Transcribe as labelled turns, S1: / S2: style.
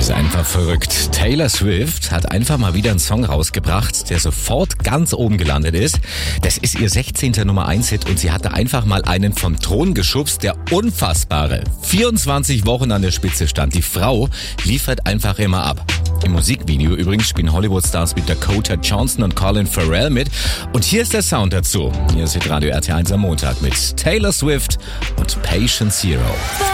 S1: ist einfach verrückt. Taylor Swift hat einfach mal wieder einen Song rausgebracht, der sofort ganz oben gelandet ist. Das ist ihr 16. Nummer 1 Hit und sie hatte einfach mal einen vom Thron geschubst, der unfassbare 24 Wochen an der Spitze stand. Die Frau liefert einfach immer ab. Im Musikvideo übrigens spielen Hollywood-Stars wie Dakota Johnson und Colin Farrell mit. Und hier ist der Sound dazu. Hier ist Radio RT1 am Montag mit Taylor Swift und Patient Zero.